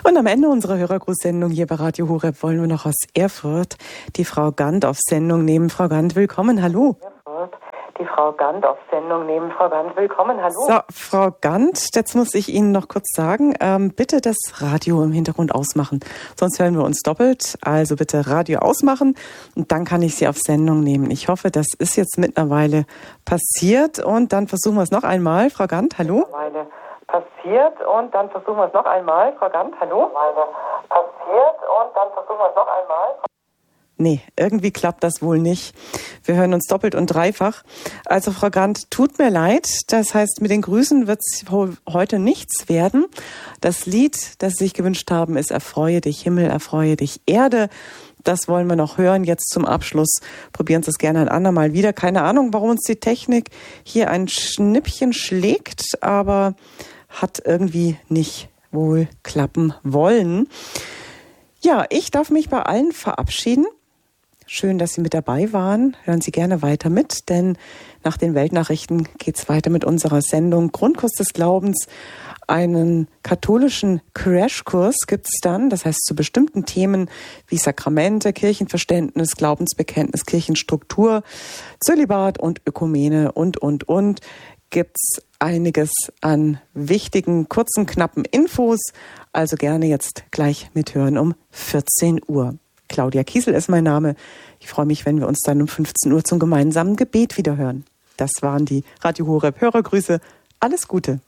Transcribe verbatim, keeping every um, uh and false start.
Und am Ende unserer Hörergrußsendung hier bei Radio Horeb wollen wir noch aus Erfurt die Frau Gant auf Sendung nehmen. Frau Gant, willkommen, hallo. Erfurt. Die Frau Gant auf Sendung nehmen. Frau Gant, willkommen, hallo. So, Frau Gant, jetzt muss ich Ihnen noch kurz sagen, ähm, bitte das Radio im Hintergrund ausmachen, sonst hören wir uns doppelt. Also bitte Radio ausmachen und dann kann ich Sie auf Sendung nehmen. Ich hoffe, das ist jetzt mittlerweile passiert und dann versuchen wir es noch einmal. Frau Gant, hallo. Mittlerweile passiert und dann versuchen wir es noch einmal. Frau Gant, hallo. Mittlerweile passiert und dann versuchen wir es noch einmal. Nee, irgendwie klappt das wohl nicht. Wir hören uns doppelt und dreifach. Also Frau Gant, tut mir leid. Das heißt, mit den Grüßen wird es heute nichts werden. Das Lied, das Sie sich gewünscht haben, ist Erfreue dich Himmel, erfreue dich Erde. Das wollen wir noch hören. Jetzt zum Abschluss probieren Sie es gerne ein andermal wieder. Keine Ahnung, warum uns die Technik hier ein Schnippchen schlägt, aber hat irgendwie nicht wohl klappen wollen. Ja, ich darf mich bei allen verabschieden. Schön, dass Sie mit dabei waren. Hören Sie gerne weiter mit, denn nach den Weltnachrichten geht's weiter mit unserer Sendung Grundkurs des Glaubens. Einen katholischen Crashkurs gibt's dann, das heißt zu bestimmten Themen wie Sakramente, Kirchenverständnis, Glaubensbekenntnis, Kirchenstruktur, Zölibat und Ökumene und, und, und. Gibt's einiges an wichtigen, kurzen, knappen Infos. Also gerne jetzt gleich mithören um vierzehn Uhr. Claudia Kiesel ist mein Name. Ich freue mich, wenn wir uns dann um fünfzehn Uhr zum gemeinsamen Gebet wiederhören. Das waren die Radio Horeb Hörergrüße. Alles Gute.